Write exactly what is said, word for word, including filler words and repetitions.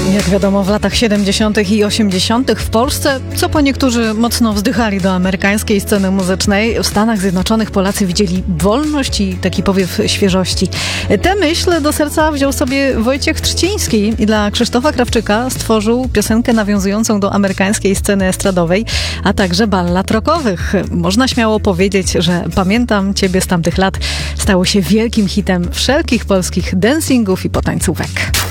Jak wiadomo, w latach siedemdziesiątych i osiemdziesiątych w Polsce, co po niektórzy mocno wzdychali do amerykańskiej sceny muzycznej, w Stanach Zjednoczonych Polacy widzieli wolność i taki powiew świeżości. Tę myśl do serca wziął sobie Wojciech Trzciński i dla Krzysztofa Krawczyka stworzył piosenkę nawiązującą do amerykańskiej sceny estradowej, a także ballad rockowych. Można śmiało powiedzieć, że Pamiętam Ciebie z tamtych lat stało się wielkim hitem wszelkich polskich dancingów i potańcówek.